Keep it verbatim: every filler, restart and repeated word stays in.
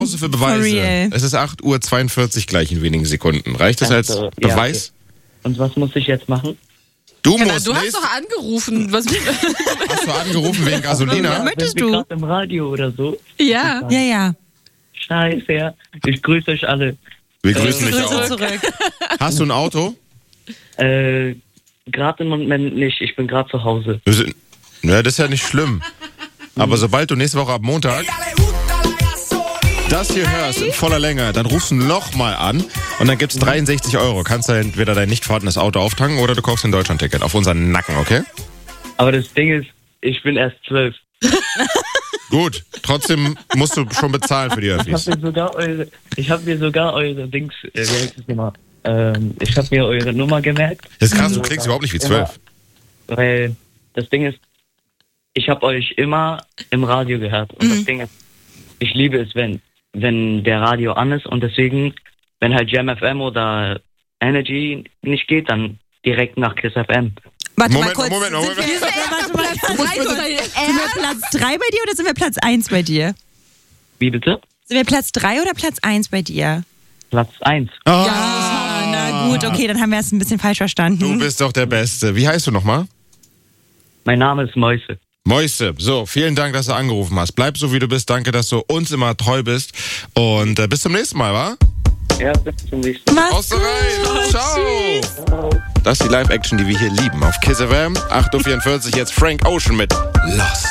brauchst du für Beweise? Es ist acht Uhr zweiundvierzig gleich in wenigen Sekunden. Reicht das als Also, Beweis? Ja, okay. Und was muss ich jetzt machen? Du Ja, musst du hast nicht. doch angerufen. Was Hast du angerufen wegen Gasolina? Möchtest Sind wir du? gerade im Radio oder so? ja. Ja, ja. Scheiße, ja. Ich grüße euch alle. Wir grüßen dich Grüße auch. zurück. Hast du ein Auto? Äh, gerade im Moment nicht. Ich bin gerade zu Hause. Wir sind- Ja, das ist ja nicht schlimm. Aber sobald du nächste Woche ab Montag das hier hörst in voller Länge, dann rufst du nochmal an und dann gibt's dreiundsechzig Euro. Kannst du entweder dein nicht vorhandenes Auto auftanken oder du kaufst ein Deutschland-Ticket auf unseren Nacken, okay? Aber das Ding ist, ich bin erst zwölf. Gut, trotzdem musst du schon bezahlen für die Ich Öffis. habe mir sogar eure, ich habe mir sogar eure Dings, äh, wie heißt das nochmal? Ähm, ich habe mir eure Nummer gemerkt. Das ist krass, du klingst überhaupt nicht wie zwölf. Weil das Ding ist, ich habe euch immer im Radio gehört. Und das Ding ist, ich liebe es, wenn, wenn der Radio an ist. Und deswegen, wenn halt Jam F M oder Energy nicht geht, dann direkt nach Kiss F M. Warte Moment, mal kurz. Moment, Moment, Sind wir, warte mal, Platz drei bei dir. sind wir Platz drei bei dir oder sind wir Platz eins bei dir? Wie bitte? Sind wir Platz drei oder Platz eins bei dir? Platz eins. Ah, Ja, na gut, okay, dann haben wir es ein bisschen falsch verstanden. du bist doch der Beste. Wie heißt du nochmal? Mein Name ist Mäuse. Mäuse. So, vielen Dank, dass du angerufen hast. Bleib so, wie du bist. Danke, dass du uns immer treu bist. Und äh, bis zum nächsten Mal, wa? Ja, bis zum nächsten Mal. Mach's Haust rein. Ciao. Das ist die Live-Action, die wir hier lieben. Auf Kiss F M, acht Uhr vierundvierzig, jetzt Frank Ocean mit Lost.